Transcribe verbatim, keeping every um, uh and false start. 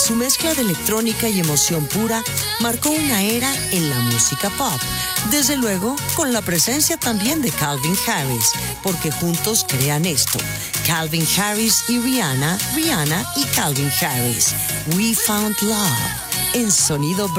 Su mezcla de electrónica y emoción pura marcó una era en la música pop. Desde luego, con la presencia también de Calvin Harris, porque juntos crean esto. Calvin Harris y Rihanna, Rihanna y Calvin Harris. We Found Love, en Sonido